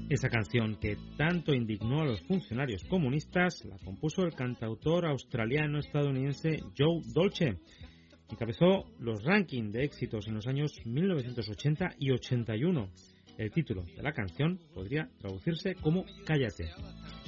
Esa canción que tanto indignó a los funcionarios comunistas la compuso el cantautor australiano-estadounidense Joe Dolce. Encabezó los rankings de éxitos en los años 1980 y 81. El título de la canción podría traducirse como Cállate.